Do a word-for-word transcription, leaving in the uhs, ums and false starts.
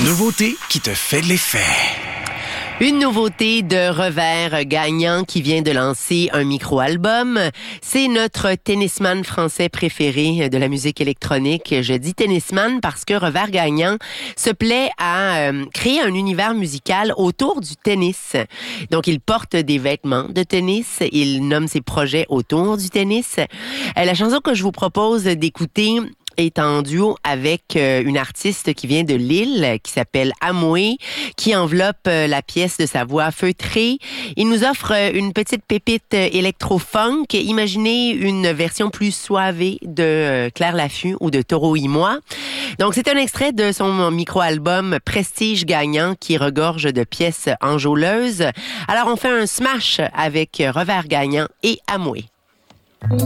Une nouveauté qui te fait de l'effet. Une nouveauté de Revers Gagnant qui vient de lancer un micro-album. C'est notre tennisman français préféré de la musique électronique. Je dis tennisman parce que Revers Gagnant se plaît à euh, créer un univers musical autour du tennis. Donc, il porte des vêtements de tennis. Il nomme ses projets autour du tennis. Euh, la chanson que je vous propose d'écouter est en duo avec euh, une artiste qui vient de Lille, qui s'appelle Amoué, qui enveloppe euh, la pièce de sa voix feutrée. Il nous offre euh, une petite pépite euh, électro-funk. Imaginez une version plus soivée de euh, Claire Laffut ou de Toro y Moi. Donc, c'est un extrait de son micro-album Prestige Gagnant qui regorge de pièces enjôleuses. Alors, on fait un smash avec Revers Gagnant et Amoué.